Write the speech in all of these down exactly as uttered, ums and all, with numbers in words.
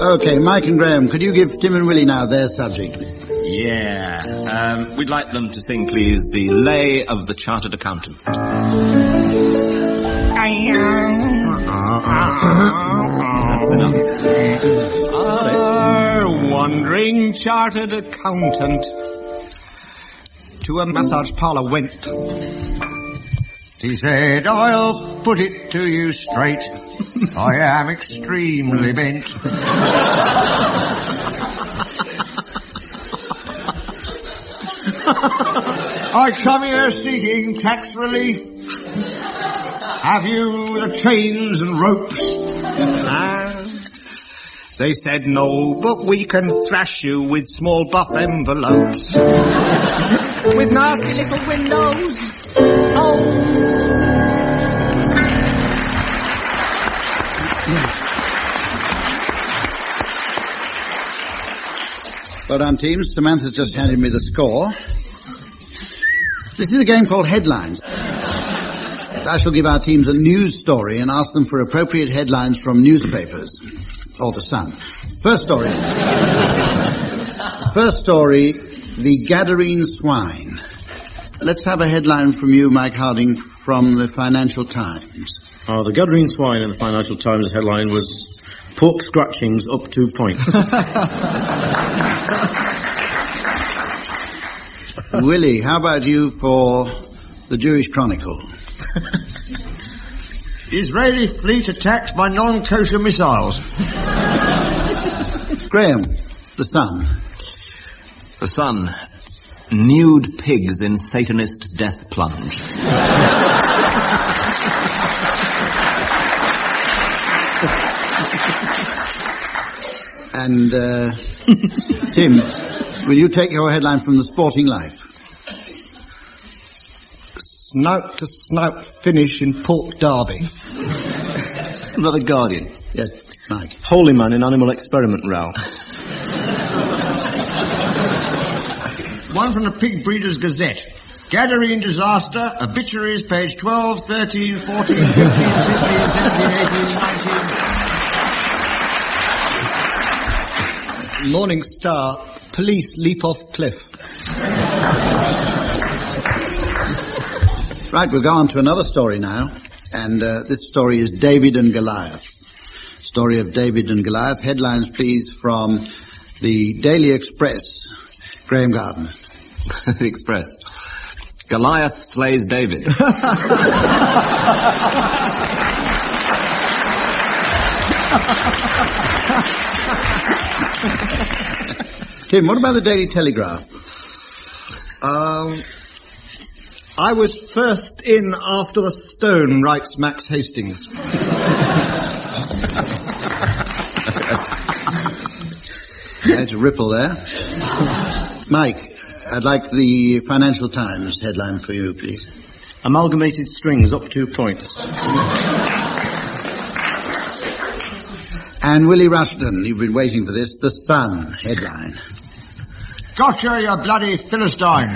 OK, Mike and Graham, could you give Tim and Willie now their subject? Yeah. Um, we'd like them to sing, please, the Lay of the Chartered Accountant. That's enough. Our wandering chartered accountant to a massage parlour went. He said, I'll put it to you straight, I am extremely bent. I come here seeking tax relief. Have you the chains and ropes? Ah. They said no, but we can thrash you with small buff envelopes. With nasty little windows. Oh. Well done, teams. Samantha's just handed me the score. This is a game called Headlines. I shall give our teams a news story and ask them for appropriate headlines from newspapers. Or the Sun. First story. First story, the Gadarene swine. Let's have a headline from you, Mike Harding, from the Financial Times. Oh, the Gadarene swine in the Financial Times headline was pork scratchings up two points. Willie, how about you for the Jewish Chronicle? Israeli fleet attacked by non-kosher missiles. Graham, the Sun. The Sun. Nude pigs in Satanist death plunge. And, uh, Tim, will you take your headline from the Sporting Life? Snout to snout finish in Port Derby. About the Guardian. Yes, Mike. Holy man in animal experiment row. One from the Pig Breeders' Gazette. Gadarene disaster, obituaries, page twelve, thirteen, fourteen, fifteen, sixteen, seventeen, eighteen, nineteen. Morning Star, police leap off cliff. Right, we'll go on to another story now. And uh, this story is David and Goliath. Story of David and Goliath. Headlines, please, from the Daily Express. Graham Garden. The Express. Goliath slays David. Tim, what about the Daily Telegraph? Um... I was first in after the stone, writes Max Hastings. There's a ripple there. Mike, I'd like the Financial Times headline for you, please. Amalgamated strings up two points. And Willie Rushton, you've been waiting for this. The Sun headline. Gotcha, you bloody Philistine.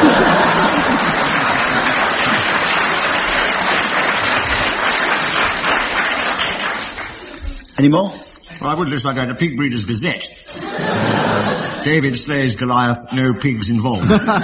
Any more? Well, I would list like that, a Pig Breeders' Gazette. David slays Goliath, no pigs involved.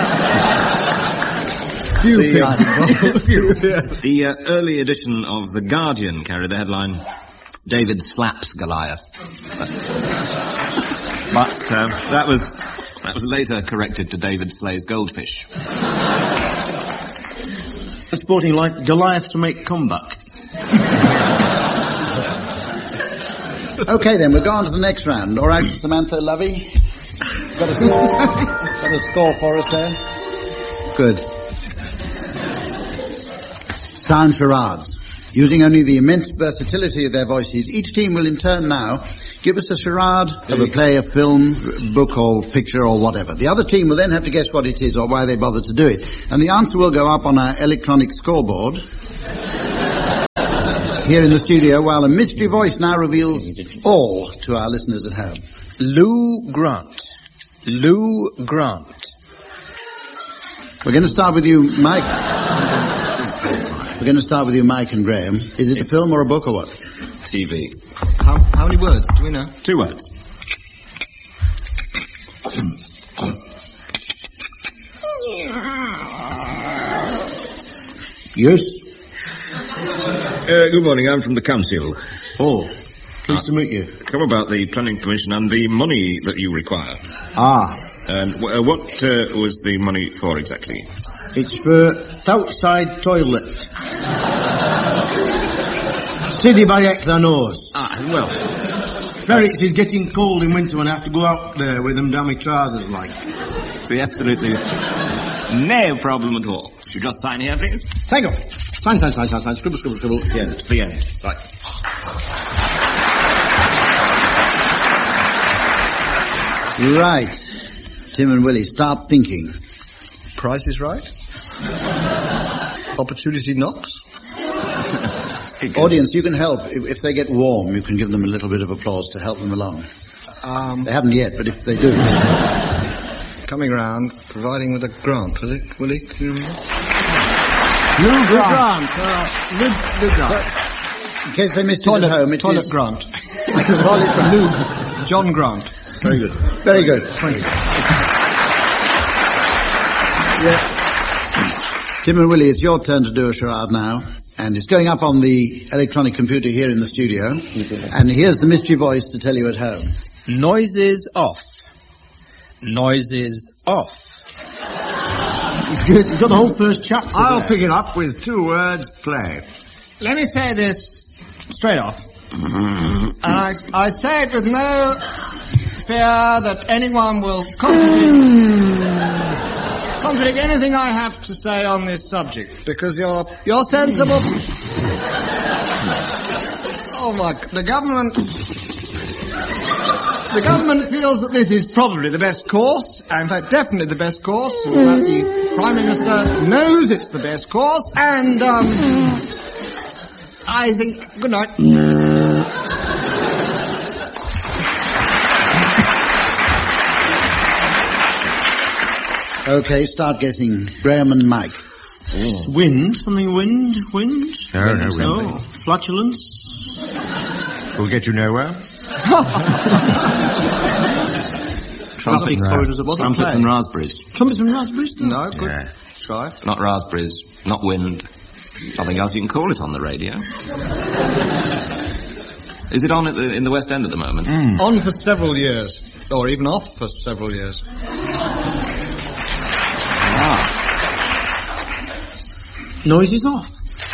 Few the, pigs uh, involved. The uh, early edition of The Guardian carried the headline, David slaps Goliath. But uh, that was that was later corrected to David slays goldfish. The Sporting Life, Goliath to make comeback. Okay, then, we'll go on to the next round. All right, Samantha, lovey? Got a score? Got a score for us there? Good. Sound charades. Using only the immense versatility of their voices, each team will in turn now give us a charade of a play, a film, book or picture or whatever. The other team will then have to guess what it is or why they bothered to do it. And the answer will go up on our electronic scoreboard here in the studio, while a mystery voice now reveals all to our listeners at home. Lou Grant. Lou Grant. We're going to start with you, Mike. We're going to start with you, Mike and Graham. Is it a film or a book or what? T V. How, how many words do we know? Two words. Yes. Uh, good morning, I'm from the council. Oh, pleased to meet you. Come about the planning permission and the money that you require. Ah, And w- uh, what uh, was the money for exactly? it's for outside toilet. City by extra nose. Ah, well, Ferrets is getting cold in winter when I have to go out there with them dammy trousers like. be absolutely no problem at all. Should you just sign here, please? Thank you. Sign, sign, sign, sign, sign, scribble, scribble, scribble. The end. The end. Right. Right. Tim and Willie, start thinking. Price is right. Opportunity knocks. Audience, you can help. If, if they get warm, you can give them a little bit of applause to help them along. Um, They haven't yet, but if they do. coming round, providing with a grant, was it, Willie? Can you remember? Lou Grant. Uh, Lou, Lou Grant. In case they missed it Toilet, at home, it toilet is- grant. Toilet grant. Lou, John Grant. Very good. Very good. Thank you. Yeah. Tim and Willie, it's your turn to do a charade now. And it's going up on the electronic computer here in the studio. And here's the mystery voice to tell you at home. Noises off. Noises off. It's good. You've got the whole first chapter I'll there. pick it up with two words, play. Let me say this straight off. And I, I say it with no fear that anyone will contradict, contradict anything I have to say on this subject, because you're you're sensible. Oh my! The government, the government feels that this is probably the best course, and in fact, definitely the best course. In fact, the Prime Minister knows it's the best course, and um, I think. Good night. Okay, start guessing. Graham and Mike. Wind, something wind, wind? No, no, wind. No, flatulence. We'll get you nowhere. Trumpets, Wasn't trumpets play. and raspberries. Trumpets and raspberries? No, good. Yeah. Try. Not raspberries, not wind. Something else you can call it on the radio. Is it on at the, in the West End at the moment? On for several years, or even off for several years. Ah, Noise is off.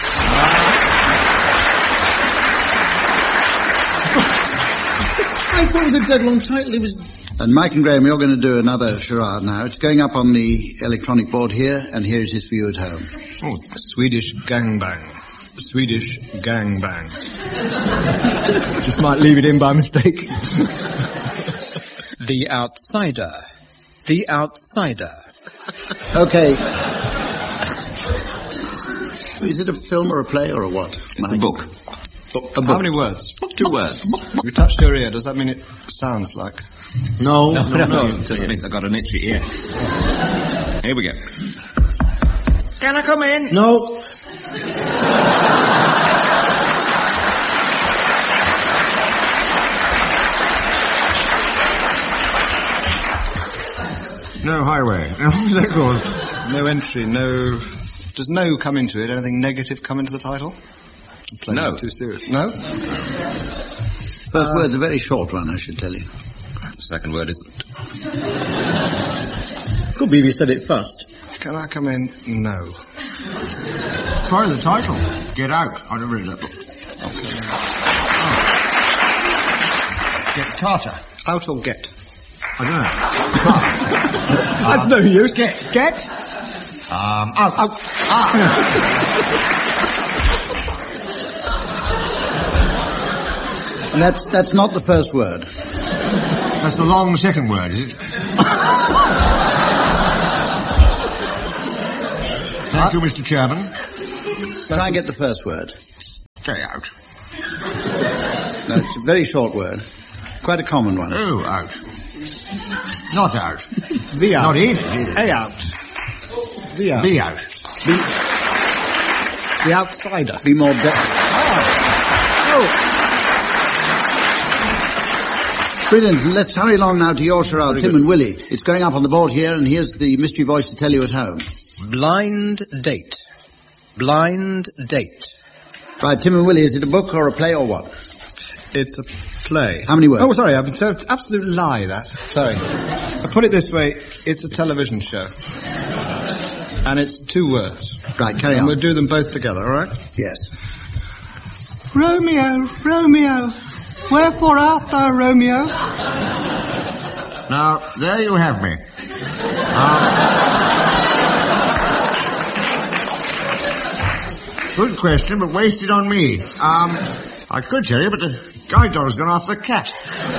I thought it was a dead long title. It was... And Mike and Graham, you're going to do another charade now. It's going up on the electronic board here, and here it is for you at home. Oh, Swedish gangbang. Swedish gangbang. Just might leave it in by mistake. The outsider. The outsider. Okay. Is it a film or a play or a what? it's a book. How many words? Two words. You touched your ear. Does that mean it sounds like? No, No, no, no, no. no. Just means I've got an itchy ear. Here we go. Can I come in? No. No highway. No, what's that called? No entry. No. Does no come into it? Anything negative come into the title? I'm playing No. it too serious. No. First word's a very short one, I should tell you. The second word isn't. Could be if you said it first. Can I come in? No. It's part of the title. Get out. I don't read that book. Get Carter. Out or get? I don't know. That's no use. Get. Get. Um, Out. Out. Ah. And that's that's not the first word. that's the long second word, is it? Thank you, Mister Chairman. Try and get the first word. Stay out. No, it's a very short word. Quite a common one. Oh, out. Not out. The out. Not in it, is it? A out. The out. Be out. The outsider. Be more de- Oh. Brilliant. Let's hurry along now to your charade, Very Tim good. and Willie. It's going up on the board here, and here's the mystery voice to tell you at home. Blind date. Blind date. Right, Tim and Willie, is it a book or a play or what? It's a play. How many words? Oh, sorry, I've been told absolute lie, that. Sorry. I put it this way, it's a television show. And it's two words. Right, carry And on. we'll do them both together, all right? Yes. Romeo, Romeo, wherefore art thou, Romeo? Now, there you have me. Um, good question, but wasted on me. Um, I could tell you, but the guide dog's gone after the cat.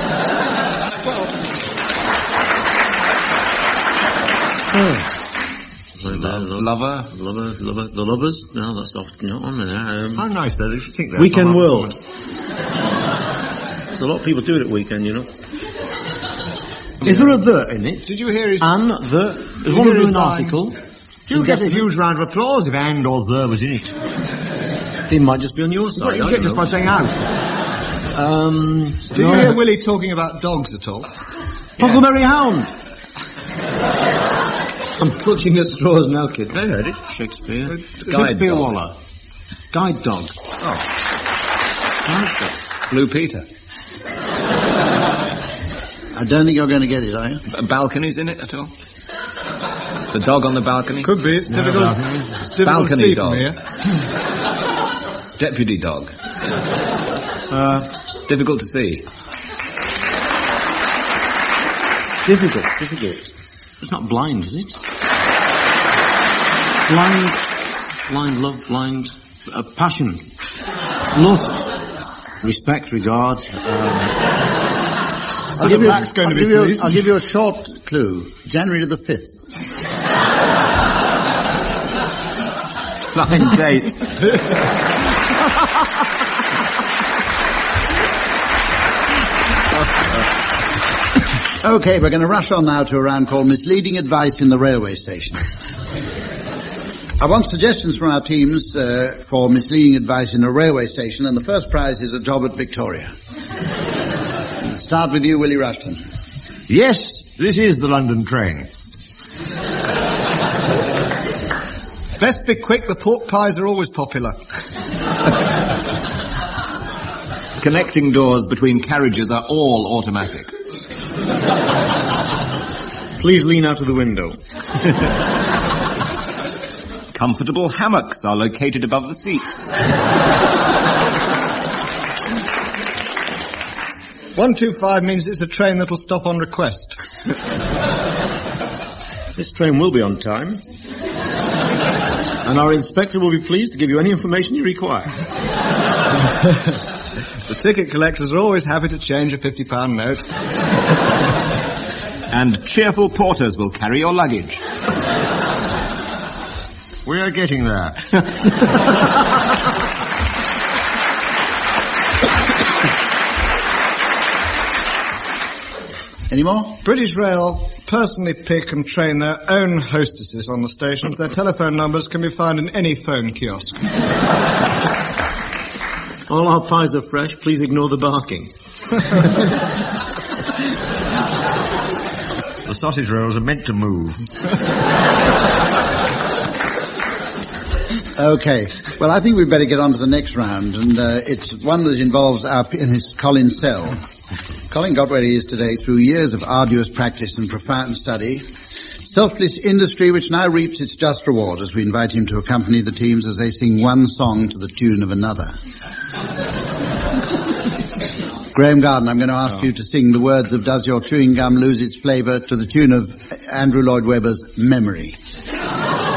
The, the, the, Lover. lover, lover, the lovers. No, that's off, not on there. Um, How nice, though. You should think that. Weekend Oh, World. A lot of people do it at weekend, you know. Is there a the in it? Did you hear his... And the. There's You one hear of his an line? article. You get a huge round of applause if and or the was in it. They might just be on your side. What you I get don't just know. by saying out. Um, Did you hear Willie talking about dogs at all? Huckleberry Hound. I'm clutching at straws now, kid. I heard it. Shakespeare. Guide Shakespeare dog. Waller. Guide dog. Oh. Guide dog. Blue Peter. I don't think you're going to get it, are you? Uh, balconies in it at all? The dog on the balcony? Could be, it's difficult. It's difficult Balcony to see from dog. here. Deputy dog. Uh, difficult to see. Difficult, difficult. It's not blind, is it? Blind, blind love, blind, uh, passion, lust, respect, regard. Um, I'll give, you, Black's going I'll, to be give you, pleased. I'll give you a short clue. January the fifth. Blind date. Okay, we're going to rush on now to a round called Misleading Advice in the Railway Station. I want suggestions from our teams uh, for misleading advice in a railway station, and the first prize is a job at Victoria. We'll start with you, Willie Rushton. Yes, this is the London train. Best be quick, the pork pies are always popular. Connecting doors between carriages are all automatic. Please lean out of the window. Comfortable hammocks are located above the seats. one two five means it's a train that'll stop on request. This train will be on time. And our inspector will be pleased to give you any information you require. The ticket collectors are always happy to change a fifty pound note. And cheerful porters will carry your luggage. We are getting there. Any more? British Rail personally pick and train their own hostesses on the stations. Their telephone numbers can be found in any phone kiosk. All our pies are fresh. Please ignore the barking. The sausage rolls are meant to move. Okay. Well, I think we'd better get on to the next round, and uh, it's one that involves our pianist Colin Sell. Colin got where he is today through years of arduous practice and profound study. Selfless industry which now reaps its just reward as we invite him to accompany the teams as they sing one song to the tune of another. Graham Garden, I'm going to ask oh. you to sing the words of Does Your Chewing Gum Lose Its Flavour to the tune of Andrew Lloyd Webber's Memory.